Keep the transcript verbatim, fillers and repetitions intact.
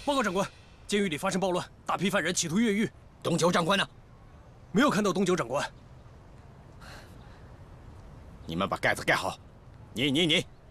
报告长官，监狱里发生暴乱，大批犯人企图越狱。 东九长官呢？ 没有看到东九长官。 你们把盖子盖好。你你你，